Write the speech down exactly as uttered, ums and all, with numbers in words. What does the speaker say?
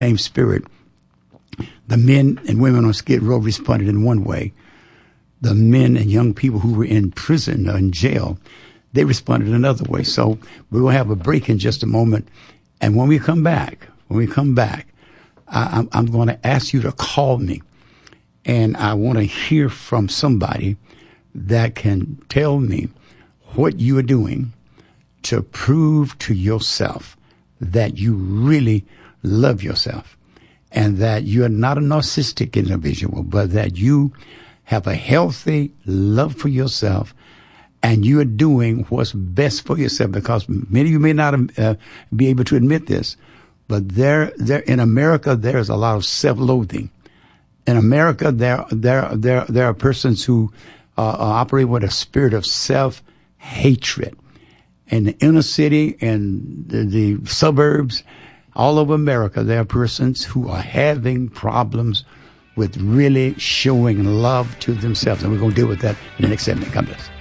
same spirit. The men and women on Skid Row responded in one way. The men and young people who were in prison or in jail, they responded another way. So we will have a break in just a moment. And when we come back, when we come back, I, I'm, I'm going to ask you to call me. And I want to hear from somebody that can tell me what you are doing to prove to yourself that you really love yourself and that you are not a narcissistic individual, but that you have a healthy love for yourself and you are doing what's best for yourself, because many of you may not uh, be able to admit this, but there, there in America, there's a lot of self-loathing. In America, there, there, there, there are persons who uh, operate with a spirit of self-hatred. In the inner city and the, the suburbs, all over America, there are persons who are having problems with really showing love to themselves. And we're going to deal with that in the next segment. God bless.